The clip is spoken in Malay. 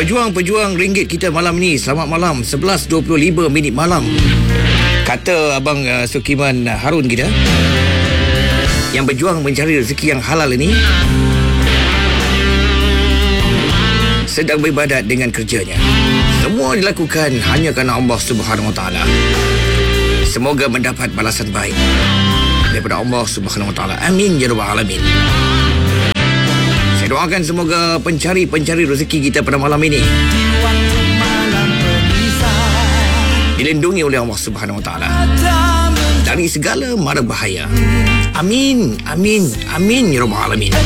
Pejuang-pejuang ringgit kita malam ni, selamat malam, 11.25 malam. Kata Abang Sukiman Harun kita, yang berjuang mencari rezeki yang halal ini sedang beribadat dengan kerjanya. Semua dilakukan hanya kerana Allah Subhanahu Wa Taala. Semoga mendapat balasan baik daripada Allah Subhanahu Wa Taala. Amin ya rabbal alamin. Saya doakan semoga pencari rezeki kita pada malam ini dilindungi oleh Allah Subhanahu Wa Taala dari segala mara bahaya. Amin, amin, amin ya rabbal alamin.